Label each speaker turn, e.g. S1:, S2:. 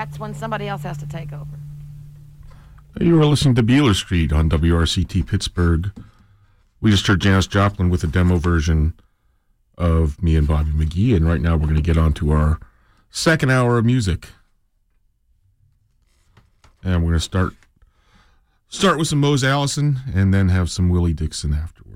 S1: That's when somebody else has to take over.
S2: You were listening to Beeler Street on WRCT Pittsburgh. We just heard Janis Joplin with a demo version of Me and Bobby McGee, and right now we're going to get on to our second hour of music. And we're going to start with some Mose Allison and then have some Willie Dixon afterwards.